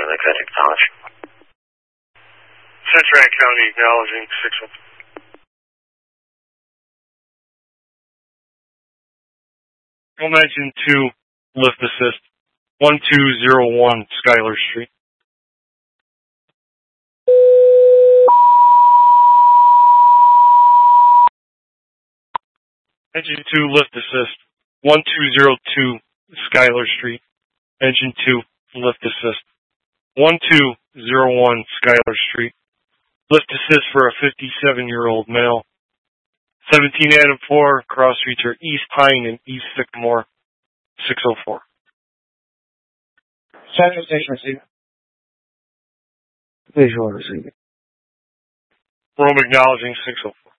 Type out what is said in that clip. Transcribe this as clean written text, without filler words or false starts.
Country College. Central County acknowledging 602. Engine 2, lift assist, 1201 Schuyler Street. Engine 2, lift assist, 1202 Schuyler Street. Engine 2, lift assist, 1201 Schuyler Street. Lift assist for a 57-year-old male. 17 Adam 4, cross streets are East Pine and East Sycamore, 604. Central Station receiver. Visual receiver. Rome acknowledging 604.